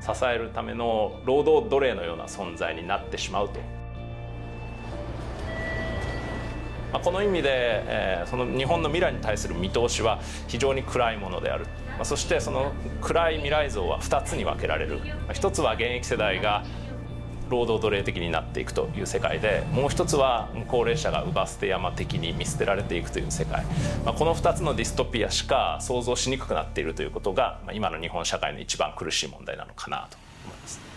支えるための労働奴隷のような存在になってしまうと。この意味で、その日本の未来に対する見通しは非常に暗いものである。そしてその暗い未来像は2つに分けられる。一つは現役世代が労働奴隷的になっていくという世界で、もう一つは高齢者が姥捨て山的に見捨てられていくという世界。この2つのディストピアしか想像しにくくなっているということが今の日本社会の一番苦しい問題なのかなと思います。